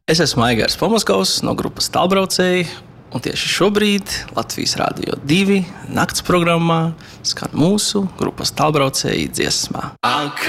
Es esmu Aigars Pomaskovs no grupas Tālbraucēji, un tieši šobrīd Latvijas Rādio 2 nakts programmā skan mūsu grupas Tālbraucēji dziesmā.